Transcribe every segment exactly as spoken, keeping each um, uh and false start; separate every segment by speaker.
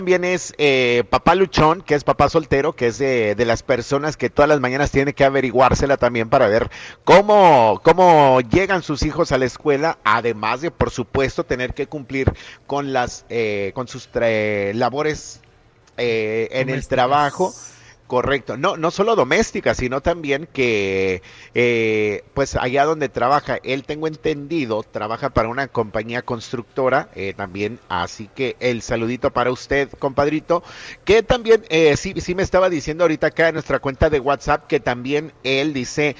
Speaker 1: También es eh, papá luchón, que es papá soltero, que es de, de las personas que todas las mañanas tiene que averiguársela también para ver cómo, cómo llegan sus hijos a la escuela, además de, por supuesto, tener que cumplir con las eh, con sus tra- labores eh, en el trabajo.
Speaker 2: Domésticas.
Speaker 1: Correcto, no, no solo doméstica, sino también que, eh, pues allá donde trabaja, él tengo entendido, trabaja para una compañía constructora eh, también, así que el saludito para usted, compadrito, que también, eh, sí, sí me estaba diciendo ahorita acá en nuestra cuenta de WhatsApp, que también él dice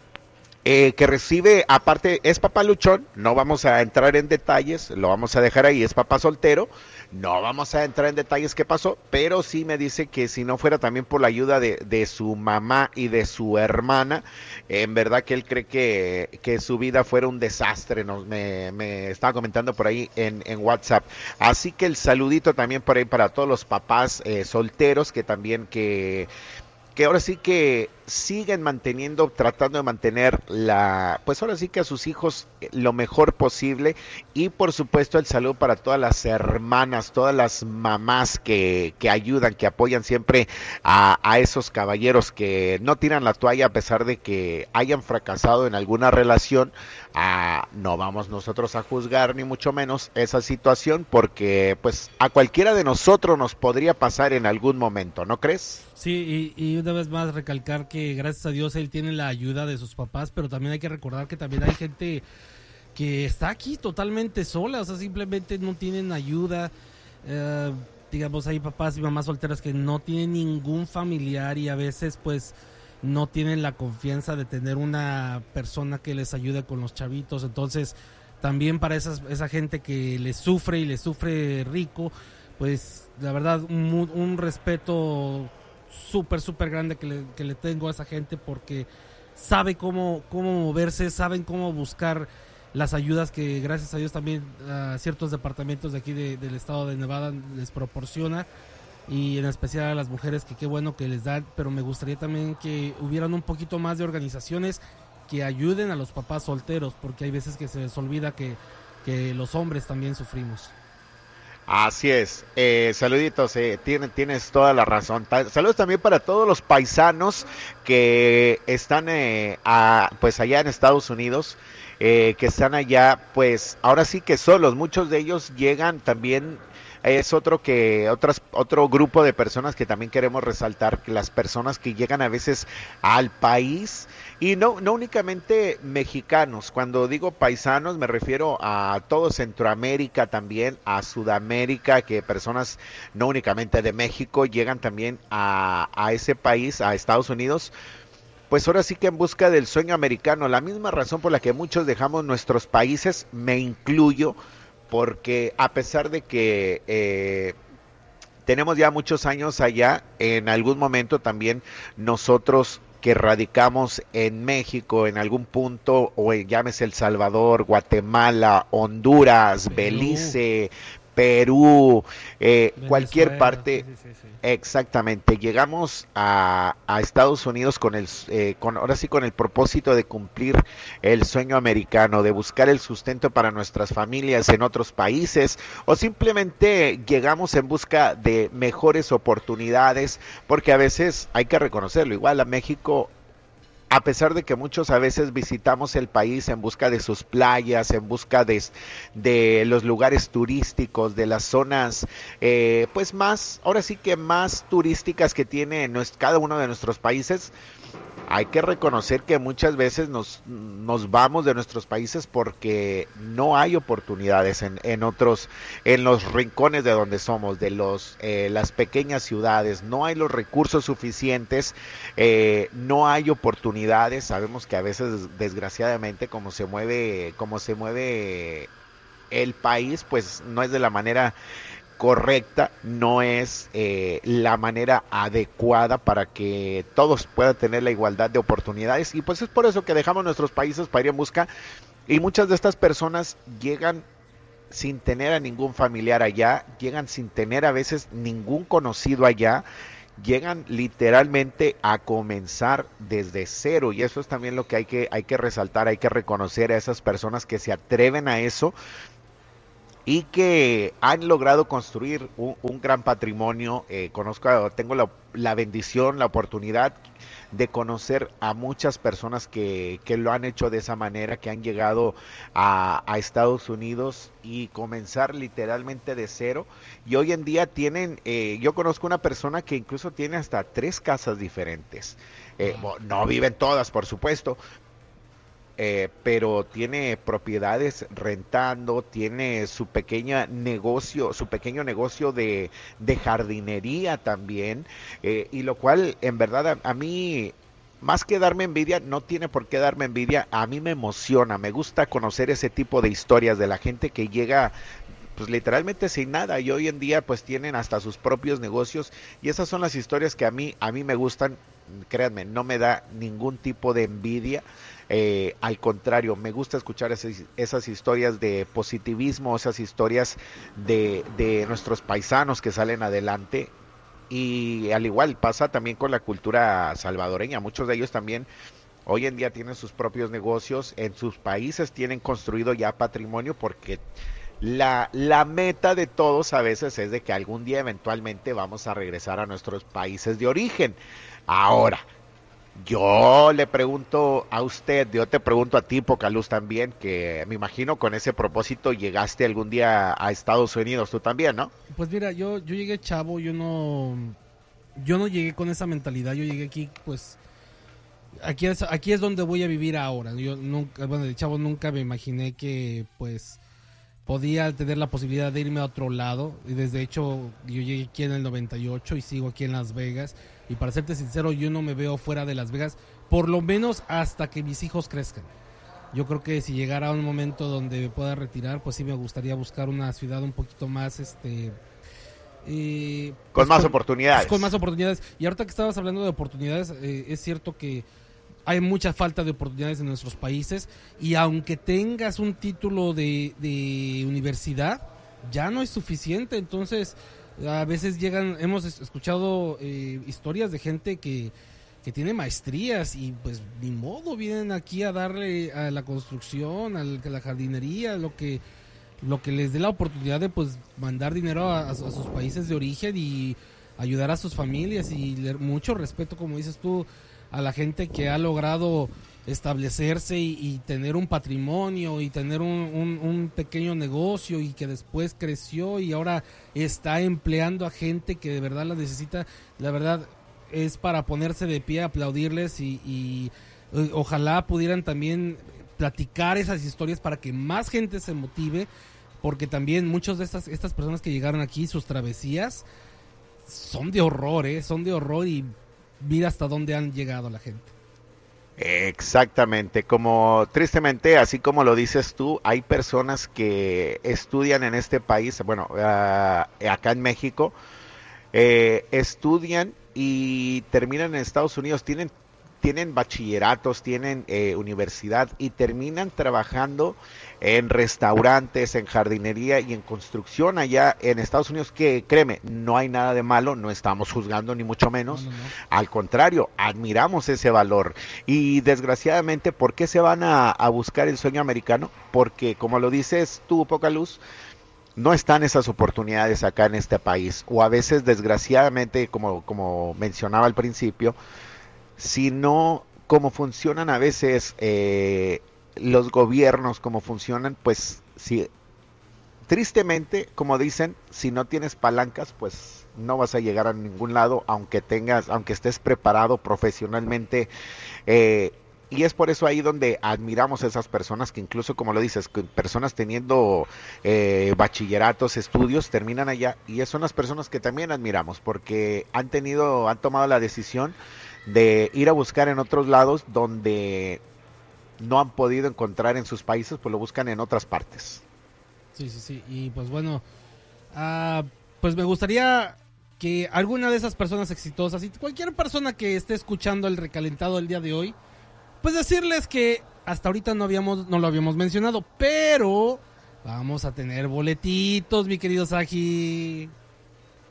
Speaker 1: eh, que recibe, aparte, es papá luchón, no vamos a entrar en detalles, lo vamos a dejar ahí, es papá soltero, no vamos a entrar en detalles qué pasó, pero sí me dice que si no fuera también por la ayuda de, de su mamá y de su hermana, en verdad que él cree que, que su vida fuera un desastre, nos, me, me estaba comentando por ahí en, en WhatsApp. Así que el saludito también por ahí para todos los papás eh, solteros que también que que ahora sí que siguen manteniendo, tratando de mantener la, pues ahora sí que a sus hijos lo mejor posible y por supuesto el saludo para todas las hermanas, todas las mamás que, que ayudan, que apoyan siempre a, a esos caballeros que no tiran la toalla a pesar de que hayan fracasado en alguna relación. Ah, no vamos nosotros a juzgar ni mucho menos esa situación porque pues a cualquiera de nosotros nos podría pasar en algún momento, ¿no crees?
Speaker 2: Sí, y, y una vez más recalcar que gracias a Dios él tiene la ayuda de sus papás, pero también hay que recordar que también hay gente que está aquí totalmente sola, o sea, simplemente no tienen ayuda. Eh, digamos, hay papás y mamás solteras que no tienen ningún familiar y a veces pues no tienen la confianza de tener una persona que les ayude con los chavitos. Entonces también para esas, esa gente que les sufre y les sufre rico, pues la verdad un, un respeto súper súper grande que le, que le tengo a esa gente, porque sabe cómo, cómo moverse, saben cómo buscar las ayudas que gracias a Dios también a ciertos departamentos de aquí de, del estado de Nevada les proporciona, y en especial a las mujeres, que qué bueno que les dan, pero me gustaría también que hubieran un poquito más de organizaciones que ayuden a los papás solteros, porque hay veces que se les olvida que, que los hombres también sufrimos.
Speaker 1: Así es, eh, saluditos, eh, tiene, tienes toda la razón. Ta- saludos también para todos los paisanos que están eh, a- pues allá en Estados Unidos, eh, que están allá, pues ahora sí que solos, muchos de ellos llegan también, es otro que otras otro grupo de personas que también queremos resaltar, que las personas que llegan a veces al país y no no únicamente mexicanos. Cuando digo paisanos me refiero a todo Centroamérica, también a Sudamérica, que personas no únicamente de México llegan también a, a ese país, a Estados Unidos, pues ahora sí que en busca del sueño americano, la misma razón por la que muchos dejamos nuestros países, me incluyo, porque a pesar de que eh, tenemos ya muchos años allá, en algún momento también nosotros que radicamos en México en algún punto, o en, llámese El Salvador, Guatemala, Honduras,
Speaker 2: Perú,
Speaker 1: Belice, Perú, eh, cualquier
Speaker 2: Venezuela, sí,
Speaker 1: parte.
Speaker 2: sí, sí, sí.
Speaker 1: Exactamente, llegamos a, a Estados Unidos con el, eh, con, ahora sí con el propósito de cumplir el sueño americano, de buscar el sustento para nuestras familias en otros países, o simplemente llegamos en busca de mejores oportunidades, porque a veces hay que reconocerlo, igual a México, a pesar de que muchos a veces visitamos el país en busca de sus playas, en busca de, de los lugares turísticos, de las zonas, eh, pues más, ahora sí que más turísticas que tiene nuestro, cada uno de nuestros países, hay que reconocer que muchas veces nos, nos vamos de nuestros países porque no hay oportunidades en, en otros, en los rincones de donde somos, de los eh, las pequeñas ciudades, no hay los recursos suficientes, eh, no hay oportunidades, sabemos que a veces desgraciadamente como se mueve, como se mueve el país, pues no es de la manera correcta, no es eh, la manera adecuada para que todos puedan tener la igualdad de oportunidades, y pues es por eso que dejamos nuestros países para ir en busca, y muchas de estas personas llegan sin tener a ningún familiar allá, llegan sin tener a veces ningún conocido allá, llegan literalmente a comenzar desde cero, y eso es también lo que hay que hay que resaltar, hay que reconocer a esas personas que se atreven a eso, y que han logrado construir un, un gran patrimonio. Eh, conozco, tengo la, la bendición, la oportunidad de conocer a muchas personas que, que lo han hecho de esa manera, que han llegado a, a Estados Unidos y comenzar literalmente de cero. Y hoy en día tienen, eh, yo conozco una persona que incluso tiene hasta tres casas diferentes. Eh, no viven todas, por supuesto, eh, pero tiene propiedades rentando, tiene su pequeña negocio, su pequeño negocio de, de jardinería también, eh, y lo cual en verdad a, a mí, más que darme envidia, no tiene por qué darme envidia, a mí me emociona, me gusta conocer ese tipo de historias de la gente que llega pues literalmente sin nada y hoy en día pues tienen hasta sus propios negocios y esas son las historias que a mí a mí me gustan, créanme, no me da ningún tipo de envidia. Eh, al contrario, me gusta escuchar esas, esas historias de positivismo, esas historias de, de nuestros paisanos que salen adelante y al igual pasa también con la cultura salvadoreña, muchos de ellos también hoy en día tienen sus propios negocios, en sus países tienen construido ya patrimonio porque la, la meta de todos a veces es de que algún día eventualmente vamos a regresar a nuestros países de origen. Ahora, yo le pregunto a usted, yo te pregunto a ti, Pocaluz, también, que me imagino con ese propósito llegaste algún día a Estados Unidos, tú también, ¿no?
Speaker 2: Pues mira, yo, yo llegué chavo, yo no, yo no llegué con esa mentalidad, yo llegué aquí, pues, aquí es, aquí es donde voy a vivir ahora. Yo nunca, bueno, de chavo nunca me imaginé que, pues, podía tener la posibilidad de irme a otro lado. Y desde hecho, yo llegué aquí en el noventa y ocho y sigo aquí en Las Vegas. Y para serte sincero, yo no me veo fuera de Las Vegas, por lo menos hasta que mis hijos crezcan. Yo creo que si llegara a un momento donde me pueda retirar, pues sí me gustaría buscar una ciudad un poquito más, este... Eh,
Speaker 1: con
Speaker 2: pues
Speaker 1: más
Speaker 2: con,
Speaker 1: oportunidades.
Speaker 2: Pues con más oportunidades. Y ahorita que estabas hablando de oportunidades, eh, es cierto que hay mucha falta de oportunidades en nuestros países y aunque tengas un título de, de universidad, ya no es suficiente. Entonces, a veces llegan, hemos escuchado eh, historias de gente que, que tiene maestrías y pues ni modo, vienen aquí a darle a la construcción, a la jardinería, lo que lo que les dé la oportunidad de pues mandar dinero a, a sus países de origen y ayudar a sus familias y leer, mucho respeto, como dices tú, a la gente que ha logrado establecerse y, y tener un patrimonio y tener un, un, un pequeño negocio y que después creció y ahora está empleando a gente que de verdad la necesita. La verdad es para ponerse de pie, aplaudirles y, y eh, ojalá pudieran también platicar esas historias para que más gente se motive, porque también muchas de estas, estas personas que llegaron aquí, sus travesías son de horror, ¿eh? Son de horror y mira hasta dónde han llegado la gente.
Speaker 1: Exactamente, como tristemente, así como lo dices tú, hay personas que estudian en este país, bueno, uh, acá en México, eh, estudian y terminan en Estados Unidos, tienen, tienen bachilleratos, tienen eh, universidad y terminan trabajando en restaurantes, en jardinería y en construcción allá en Estados Unidos, que créeme, no hay nada de malo, no estamos juzgando ni mucho menos, no, no, no. Al contrario, admiramos ese valor y desgraciadamente, ¿por qué se van a, a buscar el sueño americano? Porque como lo dices tú, Pocaluz, no están esas oportunidades acá en este país o a veces desgraciadamente, como, como mencionaba al principio, sino como funcionan a veces eh, los gobiernos, como funcionan, pues si tristemente, como dicen, si no tienes palancas, pues no vas a llegar a ningún lado, aunque tengas, aunque estés preparado profesionalmente, eh, y es por eso ahí donde admiramos a esas personas que incluso, como lo dices, que personas teniendo eh, bachilleratos, estudios, terminan allá, y son las personas que también admiramos, porque han tenido, han tomado la decisión de ir a buscar en otros lados donde no han podido encontrar en sus países, pues lo buscan en otras partes.
Speaker 2: Sí, sí, sí, y pues bueno, uh, pues me gustaría que alguna de esas personas exitosas y cualquier persona que esté escuchando el recalentado el día de hoy, pues decirles que hasta ahorita no habíamos, no lo habíamos mencionado, pero vamos a tener boletitos, mi querido Saji.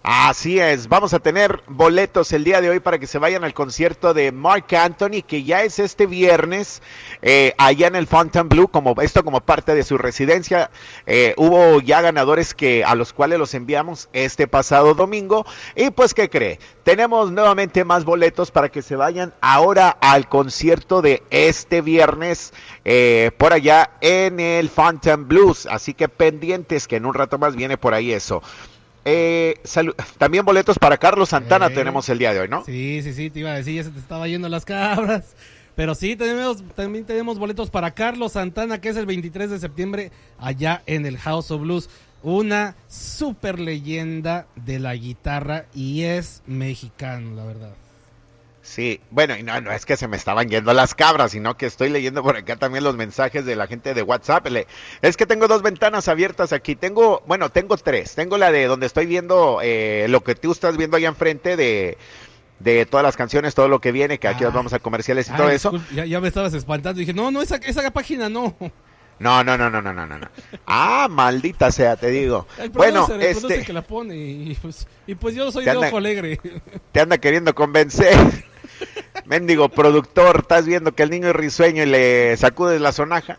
Speaker 1: Así es, vamos a tener boletos el día de hoy para que se vayan al concierto de Marc Anthony, que ya es este viernes, eh, allá en el Fontainebleau, como esto como parte de su residencia. Eh, hubo ya ganadores que a los cuales los enviamos este pasado domingo, y pues, ¿qué cree? Tenemos nuevamente más boletos para que se vayan ahora al concierto de este viernes, eh, por allá en el Fontainebleau, así que pendientes que en un rato más viene por ahí eso. Eh, salu- también boletos para Carlos Santana eh, tenemos el día de hoy, ¿no?
Speaker 2: Sí, sí, sí, te iba a decir, ya se te estaba yendo las cabras. Pero sí, tenemos, también tenemos boletos para Carlos Santana, que es el veintitrés de septiembre, allá en el House of Blues. Una super leyenda de la guitarra y es mexicano, la verdad.
Speaker 1: Sí, bueno, y no, no es que se me estaban yendo las cabras, sino que estoy leyendo por acá también los mensajes de la gente de WhatsApp. Le, es que tengo dos ventanas abiertas aquí. Tengo, bueno, tengo tres. Tengo la de donde estoy viendo eh, lo que tú estás viendo allá enfrente de, de todas las canciones, todo lo que viene, que aquí ah, nos vamos a comerciales y ah, todo
Speaker 2: disculpe,
Speaker 1: eso.
Speaker 2: Ya, ya me estabas espantando. Dije, no, no, esa, esa página no.
Speaker 1: No, no, no, no, no, no, no. Ah, maldita sea, te digo.
Speaker 2: El
Speaker 1: bueno,
Speaker 2: el
Speaker 1: este
Speaker 2: que la pone y pues, y pues yo soy de anda, ojo alegre.
Speaker 1: Te anda queriendo convencer. Mendigo productor, estás viendo que el niño es risueño y le sacudes la sonaja.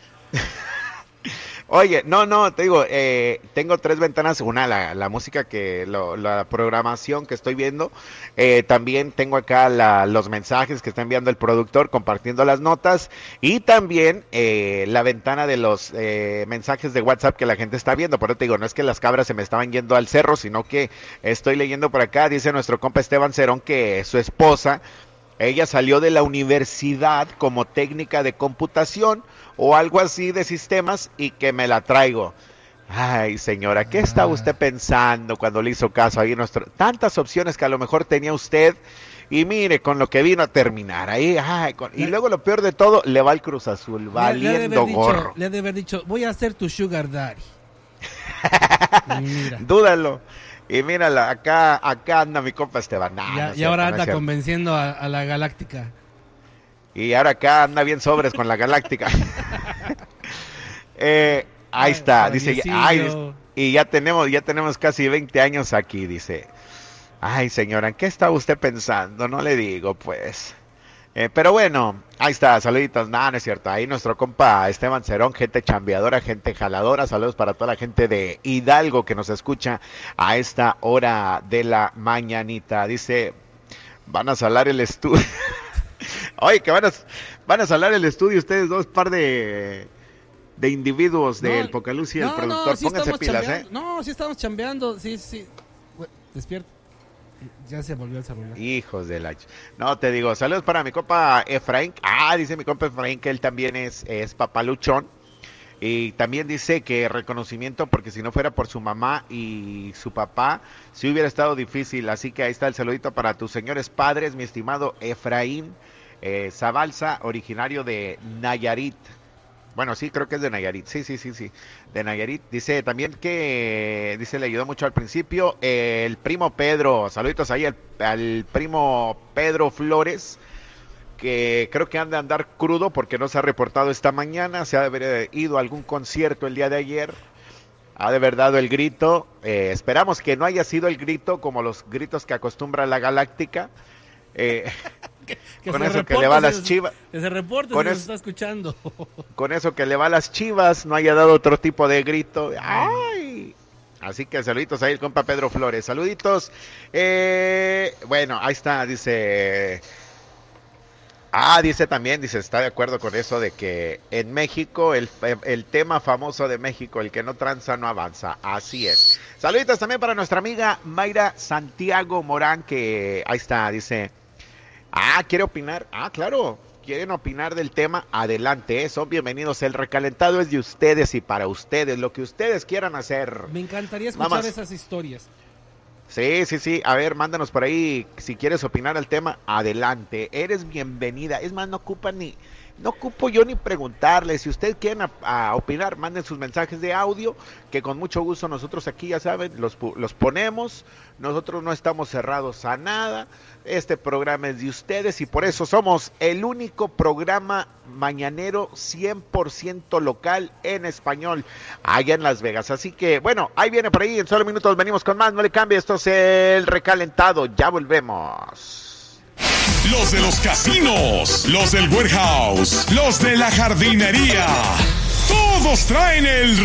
Speaker 1: Oye, no, no, te digo, eh, tengo tres ventanas. Una, la, la música, que lo, la programación que estoy viendo. Eh, también tengo acá la, los mensajes que está enviando el productor, compartiendo las notas. Y también eh, la ventana de los eh, mensajes de WhatsApp que la gente está viendo. Por eso te digo, no es que las cabras se me estaban yendo al cerro, sino que estoy leyendo por acá. Dice nuestro compa Esteban Cerón que su esposa, ella salió de la universidad como técnica de computación o algo así de sistemas, y que me la traigo. Ay, señora, ¿qué estaba usted pensando cuando le hizo caso ahí? Nuestro, tantas opciones que a lo mejor tenía usted, y mire con lo que vino a terminar ahí. Ay, con, y luego lo peor de todo, le va al Cruz Azul, valiendo
Speaker 2: le, le
Speaker 1: gorro.
Speaker 2: Dicho, le ha de haber dicho, voy a ser tu sugar daddy.
Speaker 1: Mira. Dúdalo. Y mírala, acá acá anda mi compa Esteban. Nah,
Speaker 2: ya,
Speaker 1: no
Speaker 2: y ahora
Speaker 1: cierto,
Speaker 2: anda
Speaker 1: no
Speaker 2: convenciendo a, a la Galáctica.
Speaker 1: Y ahora acá anda bien sobres con la Galáctica. eh, ahí está, dice, ay, y ya tenemos, ya tenemos casi veinte años aquí, dice. Ay, señora, ¿en qué está usted pensando? No le digo, pues. Eh, pero bueno, ahí está, saluditos. No, no es cierto. Ahí nuestro compa Esteban Cerón, gente chambeadora, gente jaladora. Saludos para toda la gente de Hidalgo que nos escucha a esta hora de la mañanita. Dice, van a salar el estudio. Oye, que van a, van a salar el estudio ustedes dos, par de, de individuos no, del Pocaluz y no, el productor. No, sí Pónganse pilas, ¿eh?
Speaker 2: No, sí estamos chambeando. Sí, sí. Despierta. Ya se volvió el celular.
Speaker 1: Hijos de la... No, te digo, saludos para mi compa Efraín. Ah, dice mi compa Efraín que él también es, es papaluchón. Y también dice que reconocimiento, porque si no fuera por su mamá y su papá, sí hubiera estado difícil. Así que ahí está el saludito para tus señores padres, mi estimado Efraín eh, Zabalza, originario de Nayarit. Bueno, sí, creo que es de Nayarit. Sí, sí, sí, sí. De Nayarit. Dice también que, dice, le ayudó mucho al principio. Eh, el primo Pedro, saluditos ahí al, al primo Pedro Flores, que creo que anda a andar crudo porque no se ha reportado esta mañana. Se ha de haber ido a algún concierto el día de ayer. Ha de haber dado el grito. Eh, esperamos que no haya sido el grito como los gritos que acostumbra la Galáctica. Eh...
Speaker 2: Que, que
Speaker 1: con eso que le va a las
Speaker 2: se,
Speaker 1: chivas.
Speaker 2: Que se reporte
Speaker 1: con
Speaker 2: si
Speaker 1: es,
Speaker 2: nos está escuchando.
Speaker 1: Con eso que le va a las chivas, no haya dado otro tipo de grito. ¡Ay! Así que saluditos ahí el compa Pedro Flores. Saluditos. Eh, bueno, ahí está, dice. Ah, dice también, dice, está de acuerdo con eso de que en México, el, el tema famoso de México, el que no tranza no avanza. Así es. Saluditos también para nuestra amiga Mayra Santiago Morán, que ahí está, dice. Ah, ¿quiere opinar? Ah, claro, quieren opinar del tema, adelante, son bienvenidos, el recalentado es de ustedes y para ustedes, lo que ustedes quieran hacer.
Speaker 2: Me encantaría escuchar Mamás. esas historias.
Speaker 1: Sí, sí, sí, a ver, mándanos por ahí, si quieres opinar al tema, adelante, eres bienvenida, es más, no ocupa ni, no ocupo yo ni preguntarle. Si ustedes quieren a, a opinar, manden sus mensajes de audio, que con mucho gusto nosotros aquí, ya saben, los, los ponemos. Nosotros no estamos cerrados a nada. Este programa es de ustedes y por eso somos el único programa mañanero cien por ciento local en español allá en Las Vegas. Así que, bueno, ahí viene por ahí. En solo minutos venimos con más. No le cambie, esto es El Recalentado. Ya volvemos.
Speaker 3: Los de los casinos, los del warehouse, los de la jardinería, todos traen el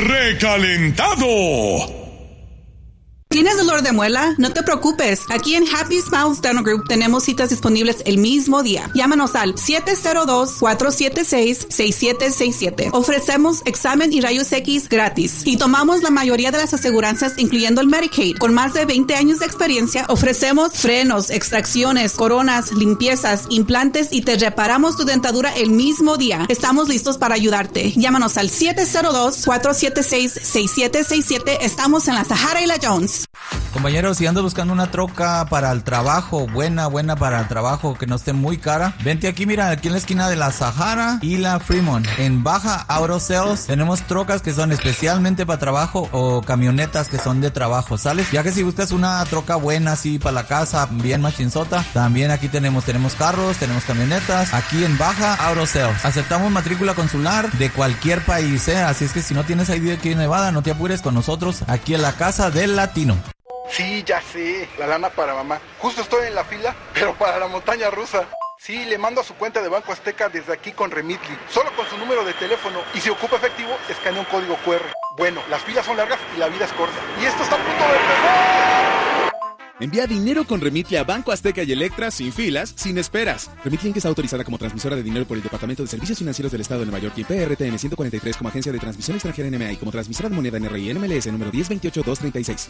Speaker 3: recalentado.
Speaker 4: ¿Tienes dolor de muela? No te preocupes. Aquí en Happy Smiles Dental Group tenemos citas disponibles el mismo día. Llámanos al siete cero dos, cuatro siete seis, seis siete seis siete. Ofrecemos examen y rayos X gratis. Y tomamos la mayoría de las aseguranzas, incluyendo el Medicaid. Con más de veinte años de experiencia, ofrecemos frenos, extracciones, coronas, limpiezas, implantes y te reparamos tu dentadura el mismo día. Estamos listos para ayudarte. Llámanos al siete cero dos, cuatro siete seis, seis siete seis siete. Estamos en la Sahara y la Jones.
Speaker 5: Compañeros, si andas buscando una troca para el trabajo, buena, buena para el trabajo, que no esté muy cara, vente aquí, mira, aquí en la esquina de la Sahara y la Fremont. En Baja Auto Sales tenemos trocas que son especialmente para trabajo o camionetas que son de trabajo, ¿sales? Ya que si buscas una troca buena así para la casa, bien machinzota, también aquí tenemos, tenemos carros, tenemos camionetas, aquí en Baja Auto Sales. Aceptamos matrícula consular de cualquier país, ¿eh? Así es que si no tienes I D aquí en Nevada, no te apures con nosotros, aquí en la casa del latino.
Speaker 6: Sí, ya sé, la lana para mamá. Justo estoy en la fila, pero para la montaña rusa. Sí, le mando a su cuenta de Banco Azteca desde aquí con Remitly, solo con su número de teléfono. Y si ocupa efectivo, escanea un código cu erre. Bueno, las filas son largas y la vida es corta. Y esto está a punto de empezar.
Speaker 7: Envía dinero con Remitly a Banco Azteca y Electra sin filas, sin esperas. Remitly es autorizada como transmisora de dinero por el Departamento de Servicios Financieros del Estado de Nueva York y P R T N ciento cuarenta y tres como agencia de transmisión extranjera N M A y como transmisora de moneda N R I N M L S número diez veintiocho dos treinta y seis.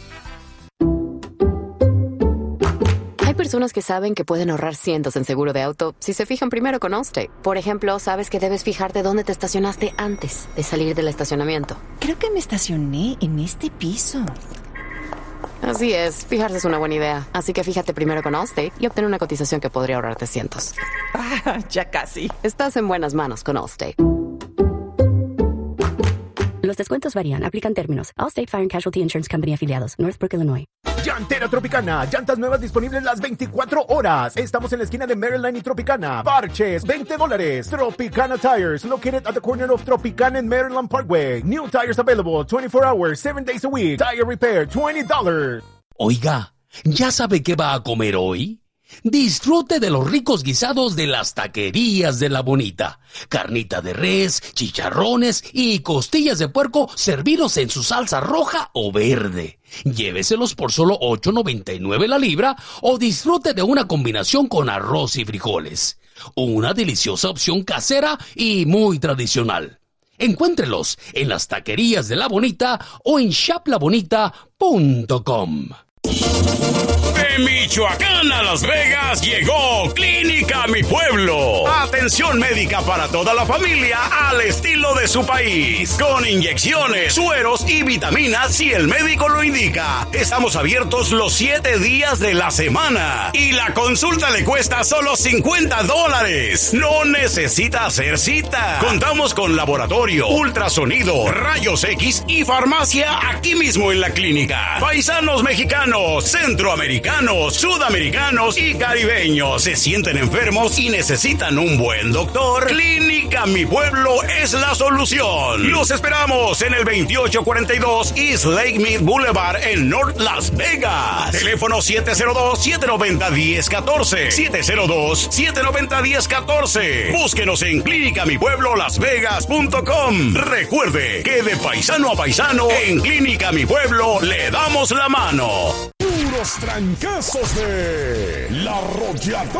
Speaker 8: Hay personas que saben que pueden ahorrar cientos en seguro de auto si se fijan primero con Allstate. Por ejemplo, sabes que debes fijarte dónde te estacionaste antes de salir del estacionamiento.
Speaker 9: Creo que me estacioné en este piso.
Speaker 8: Así es, fijarse es una buena idea. Así que fíjate primero con Allstate y obtén una cotización que podría ahorrarte cientos.
Speaker 9: Ah, ya casi.
Speaker 8: Estás en buenas manos con Allstate.
Speaker 10: Los descuentos varían, aplican términos. Allstate Fire and Casualty Insurance Company afiliados, Northbrook, Illinois.
Speaker 11: Llantera Tropicana, llantas nuevas disponibles las veinticuatro horas. Estamos en la esquina de Maryland y Tropicana. Parches, veinte dólares. Tropicana Tires, located at the corner of Tropicana and Maryland Parkway. New tires available twenty-four hours, seven days a week. Tire repair, twenty dollars.
Speaker 12: Oiga, ¿ya sabe qué va a comer hoy? Disfrute de los ricos guisados de las taquerías de La Bonita. Carnita de res, chicharrones y costillas de puerco servidos en su salsa roja o verde. Lléveselos por solo ocho noventa y nueve la libra o disfrute de una combinación con arroz y frijoles. Una deliciosa opción casera y muy tradicional. Encuéntrelos en las taquerías de La Bonita o en shop la bonita punto com.
Speaker 3: De Michoacán a Las Vegas llegó Clínica Mi Pueblo. Atención médica para toda la familia al estilo de su país. Con inyecciones, sueros y vitaminas si el médico lo indica. Estamos abiertos los siete días de la semana. Y la consulta le cuesta solo cincuenta dólares. No necesita hacer cita. Contamos con laboratorio, ultrasonido, rayos X y farmacia aquí mismo en la clínica. Paisanos mexicanos, centroamericanos, sudamericanos y caribeños se sienten enfermos y necesitan un buen doctor. Clínica Mi Pueblo es la solución. Los esperamos en el veintiocho cuarenta y dos East Lake Mead Boulevard en North Las Vegas. Teléfono siete cero dos, siete nueve cero, uno cero uno cuatro. siete cero dos, siete nueve cero, uno cero uno cuatro. Búsquenos en clínica mi pueblo las vegas punto com. Recuerde que de paisano a paisano en Clínica Mi Pueblo le damos la mano.
Speaker 13: Puros trancazos de La Arrolladora.